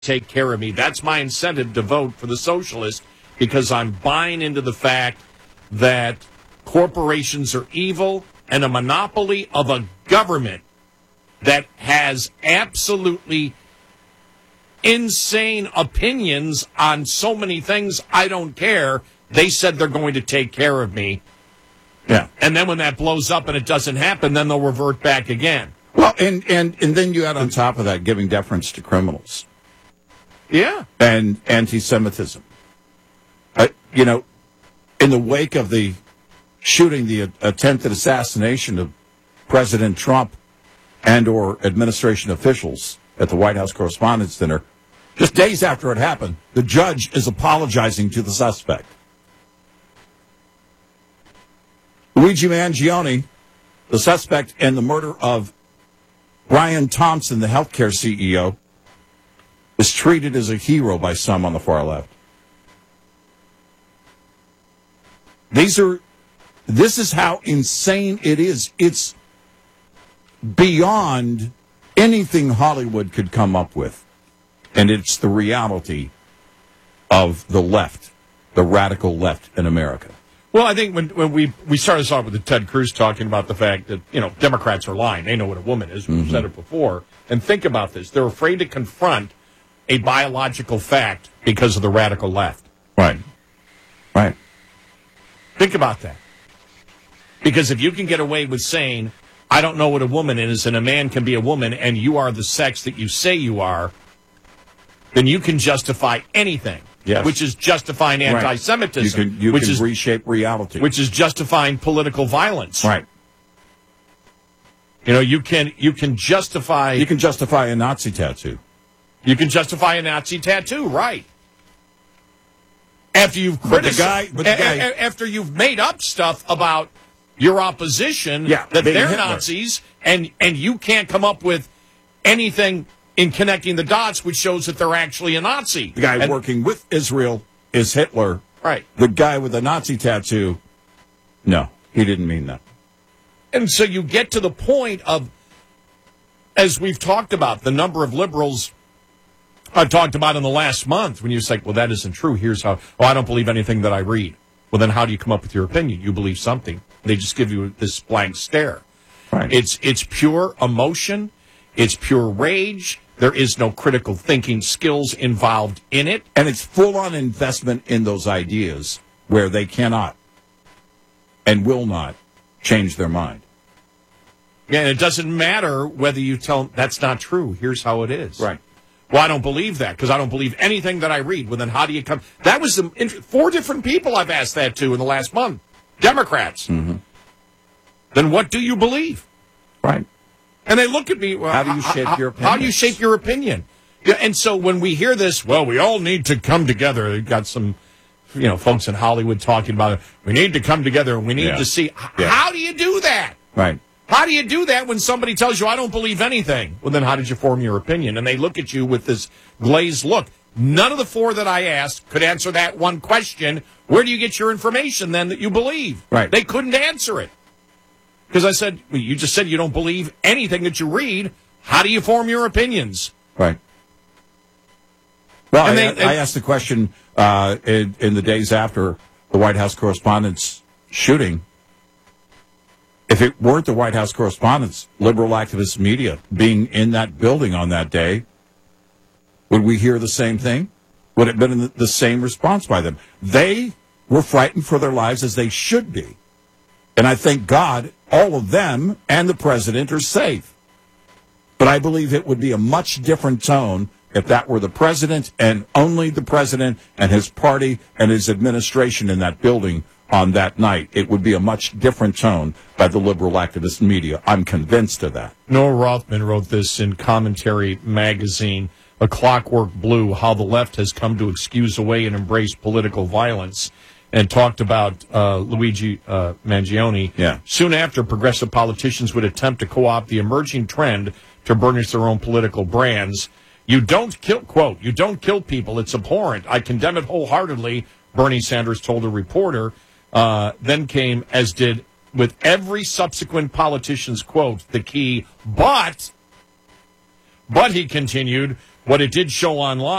take care of me. That's my incentive to vote for the socialist, because I'm buying into the fact that corporations are evil and a monopoly of a government that has absolutely insane opinions on so many things. I don't care. They said they're going to take care of me. Yeah. And then when that blows up and it doesn't happen, then they'll revert back again. Well, and then you add on top of that giving deference to criminals. Yeah. And anti-Semitism. In the wake of the shooting, the attempted assassination of President Trump and or administration officials at the White House Correspondents' Dinner, just days after it happened, the judge is apologizing to the suspect. Luigi Mangione, the suspect in the murder of Brian Thompson, the healthcare CEO, is treated as a hero by some on the far left. This is how insane it is. It's beyond anything Hollywood could come up with. And it's the reality of the left, the radical left in America. Well, I think when we started off with the Ted Cruz talking about the fact that, Democrats are lying. They know what a woman is. We've said it before. And think about this. They're afraid to confront a biological fact because of the radical left. Right. Right. Think about that. Because if you can get away with saying, I don't know what a woman is, and a man can be a woman, and you are the sex that you say you are, then you can justify anything. Yes. Which is justifying anti-Semitism. Right. You can reshape reality. Which is justifying political violence. Right. You can justify... You can justify a Nazi tattoo. You can justify a Nazi tattoo, right. After you've criticized... After you've made up stuff about your opposition, that they're Hitler. Nazis, and you can't come up with anything in connecting the dots which shows that they're actually a Nazi. The guy working with Israel is Hitler. Right. The guy with the Nazi tattoo, no, he didn't mean that. And so you get to the point of, as we've talked about, the number of liberals I talked about in the last month, when you say, well, that isn't true. Here's how. Oh, I don't believe anything that I read. Well, then how do you come up with your opinion? You believe something. They just give you this blank stare. Right. It's pure emotion. It's pure rage. There is no critical thinking skills involved in it. And it's full-on investment in those ideas where they cannot and will not change their mind. Yeah, and it doesn't matter whether you tell them that's not true. Here's how it is. Right. Well, I don't believe that because I don't believe anything that I read. Well, then how do you come? That was 4 different people I've asked that to in the last month. Democrats. Mm-hmm. Then what do you believe? Right. And they look at me. Well, how do you shape your opinion? How do you shape your opinion? Yeah, and so when we hear this, well, we all need to come together. They've got some, folks in Hollywood talking about it. We need to come together and we need to see. How do you do that? Right. How do you do that when somebody tells you, I don't believe anything? Well, then how did you form your opinion? And they look at you with this glazed look. None of the 4 that I asked could answer that one question. Where do you get your information, then, that you believe? Right. They couldn't answer it. Because I said, well, you just said you don't believe anything that you read. How do you form your opinions? Right. Well, I asked the question in the days after the White House Correspondents' shooting. If it weren't the White House Correspondents, liberal activist media being in that building on that day, would we hear the same thing? Would it have been the same response by them? They were frightened for their lives, as they should be. And I thank God all of them and the president are safe. But I believe it would be a much different tone if that were the president and only the president and his party and his administration in that building on that night. It would be a much different tone by the liberal activist media. I'm convinced of that. Noah Rothman wrote this in Commentary magazine, A Clockwork Blue, How the Left Has Come to Excuse Away and Embrace Political Violence, and talked about Luigi Mangione. Yeah. Soon after, progressive politicians would attempt to co-opt the emerging trend to burnish their own political brands. You don't kill, quote, you don't kill people. It's abhorrent. I condemn it wholeheartedly, Bernie Sanders told a reporter. Then came, as did with every subsequent politician's quote, the key, but he continued, What it did show online